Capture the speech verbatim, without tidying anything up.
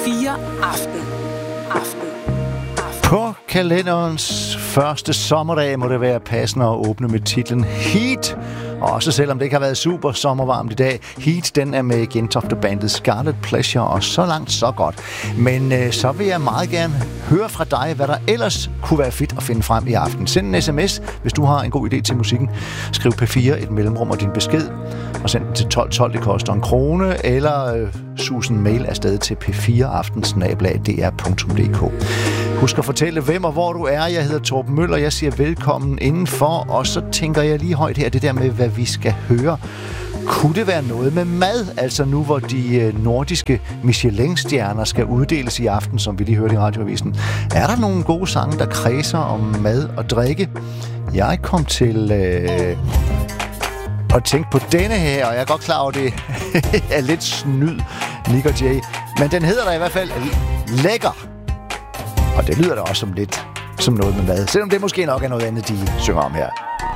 fire Aften. Aften. På kalenderens første sommerdag må det være passende at åbne med titlen Heat. Også selvom det ikke har været super sommervarmt i dag. Heat, den er med Gentofte-bandet Scarlet Pleasure, og så langt, så godt. Men øh, så vil jeg meget gerne høre fra dig, hvad der ellers kunne være fedt at finde frem i aften. Send en sms, hvis du har en god idé til musikken. Skriv P fire, et mellemrum og din besked, og send den til tolv tolv, det koster en krone, eller øh, sus en mail afsted til p fire aften snabel-a d r punktum d k. Husk at fortælle, hvem og hvor du er. Jeg hedder Torben Møller, jeg siger velkommen indenfor, og så tænker jeg lige højt her, det der med, hvad vi skal høre. Kunne det være noget med mad? Altså nu, hvor de nordiske Michelin-stjerner skal uddeles i aften, som vi lige hørte i radioavisen. Er der nogle gode sange, der kredser om mad og drikke? Jeg kom til øh, at tænke på denne her, og jeg er godt klar over, det er lidt snyd, Nick og Jay. Men den hedder der i hvert fald Lækker. Og det lyder da også som lidt som noget med mad. Selvom det måske nok er noget andet, de synger om her.